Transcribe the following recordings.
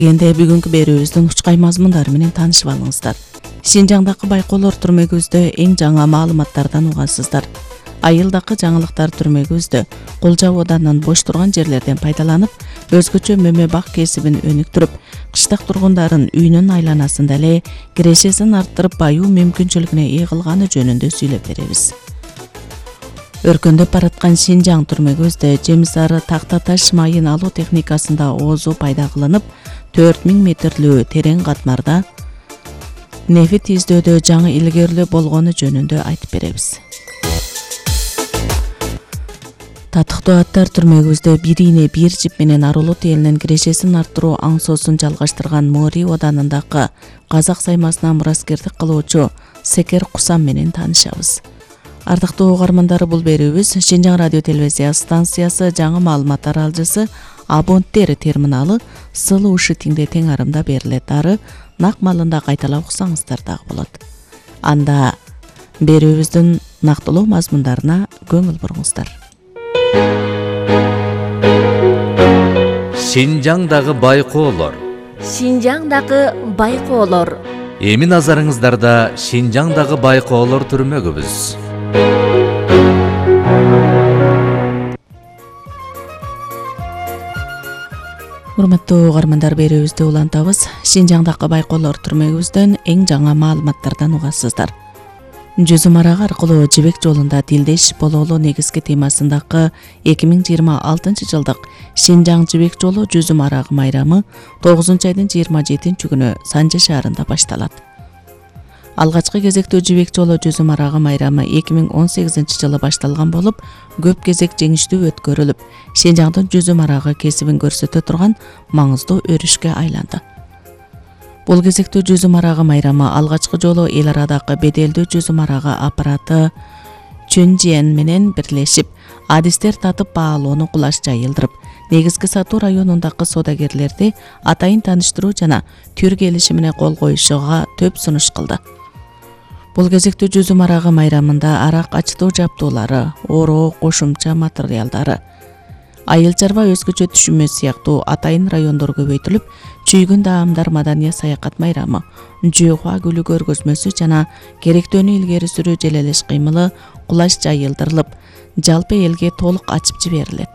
Энди бүгүнкү берүүбүздүн учкай мазмундары менен таанышып алыңыздар. Шинжаңдагы байкоолор түрмөгүбүздө эң жаңы маалыматтардан угасыздар. Айылдагы жаңылыктар түрмөгүбүздө Кулжа оданынан бош турган жерлерден пайдаланып, өзгөчө мөмө бак кесибин өнүктүрүп, кыштак тургундарын үйүнүн айланасында эле кирешесин арттырып баюу мүмкүнчүлүгүнө ээ кылганы жөнүндө сүйлөп беребиз. Өркөндөп бараткан Шинжаң түрмөгүбүздө жемисары такта таш майын алуу техникасында оозу пайда кылынып, 4000 метрлүү терең катмарда нефит издөдө жаңы илгерилөө болгону жөнүндө айтып беребиз. Татыктуу аттар түрмөгүбүздө бирине бир жип менен Арулут элинин кирешесин арттыруу аңсоосун жалгаштырган Мори оданындагы казак саймасына мураскердик кылуучу Секер Кусам менен таанышабыз. Ардактуу угармандары, бул берүүбүз Шинжаң радио телевизия станциясы жаңы маалыматтар алжысы абоненттер терминалы сылуу шитиңде тең арымда берилет. Ары нак маалында кайталап уксаңыздар дагы болот. Анда берүүбүздүн нактылуу мазмундарына көңүл буруңуздар. Шинжаңдагы байкоолор. Шинжаңдагы байкоолор. Эми назарыңыздарда Шинжаңдагы байкоолор түрмөгүбүз. Урматтуу угармандар, берүүбүздү улантабыз. Шинжаңдагы байкоолор түрмөгүбүздөн эң жаңа маалыматтардан угасыздар. Жүзүм арагы аркылуу жибек жолунда тилдеш бололу негизги темасындагы 2026 жылдык Шинжаң жибек жолу жүзүм арагы майрамы 9-айдын 27 күнү Санжы шаарында башталат. Алгачкы кезектүү жибек жолу жүзүм арагы майрамы 2018 жылы башталган болуп, көп кезек жеңиштүү өткөрүлүп, Шинжаңдын жүзүм арагы кесибин көрсөтө турган маңыздуу өрүшкө айланды. Бул кезектүү жүзүм арагы майрамы алгачкы жолу эл арадагы беделдүү жүзүм арагы аппараты Чүнжиен менен бирлешип, адистер татып баалоону кулаш жайылдырып, негизги сатуу районундагы соодагерлерди атайын тааныштыруу жана түр келишимине кол коюшуга төп сунуш кылды. Бул кезектүү жүзүм арагы майрамында арак ачтуу жабдуулары, ороо кошумча материалдары, айыл чарба өзгөчө түшүмө сыяктуу атайын райондор көбөйтүлүп, чүйгүн даамдар маданий саякат майрамы, жүйхуа гүлү көргөзмөсү жана керектөөнү илгери сүрүү желелеш кыймылы кулаш жайылдырылып, жалпы элге толук ачып жиберилет.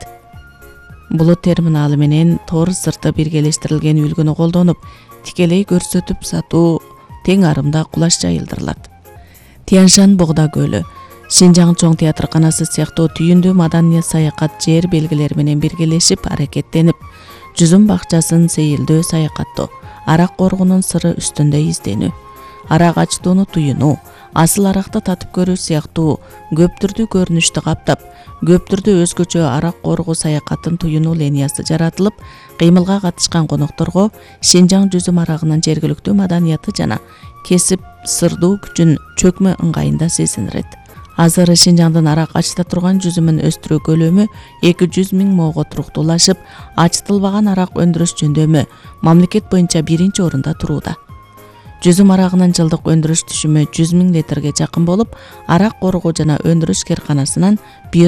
Булут терминалы менен тор сырты биргелештирилген үлгүнү колдонуп, тикелей көрсөтүп сатуу тең арымда кулаш жайылдырылат. Тяньшан Богда көлү, Шинжаң чоң театрканасы сыяктуу түйүндүү маданий саякат жер белгилери менен биргелешип аракеттенип, жүзүм бакчасын сейилдөө саякаттоо, арак коргунун сыры үстүндө изденүү, арак ачтууну туюнуу, асыл аракты татып көрүү сыяктуу көп түрдүү көрүнүштү каптап, көп түрдүү өзгөчө арак коргуу саякатын туюнуу лениясы жаратылып, кыймылга катышкан конокторго Шинжаң жүзүм арагынын жергиликтүү маданияты жана кесип сырдуу күчүн чөкмө ыңгайында сезинирет. Азыр Шинжаңдын арак ачта турган жүзүмүн өстүрүү көлөмү 200 000 моого туруктуулашып, ачтылбаган арак өндүрүш жөндөмү мамлекет боюнча 1-чи орунда турууда. Жүзүм арагынын жылдык өндүрүш түшүмү 100 000 литрге жакын болуп, арак коргоо жана өндүрүш керканасынан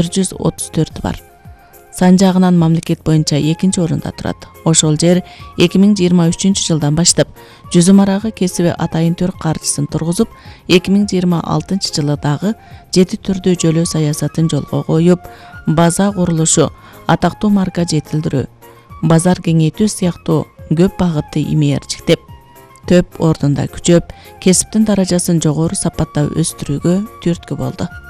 134 бар. Сан жагынан мамлекет боюнча 2-чи орунда турат. Ошол жер 2023 жылдан баштап жүзүм арагы кесиби атайын түр каржысын тургузуп, 2026 жылы дагы 7 түрдүү жөлөө саясатын жолго коюп, база курулушу, атактуу марка жетилдирүү, базар кеңейтүү сыяктуу көп багытты имээрчиктеп, төп ордунда күчөп, кесиптин даражасын жогору сапатта өстүрүүгө түрткү болду.